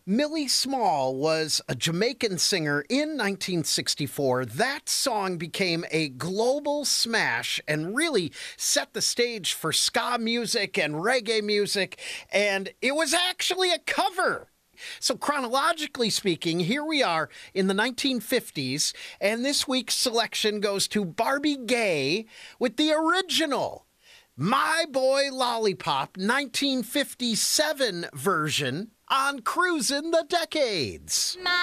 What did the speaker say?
Millie Small was a Jamaican singer in 1964. That song became a global smash and really set the stage for ska music and reggae music, and it was actually a cover. So chronologically speaking, here we are in the 1950s, and this week's selection goes to Barbie Gay with the original My Boy Lollipop 1957 version on Cruisin' the Decades.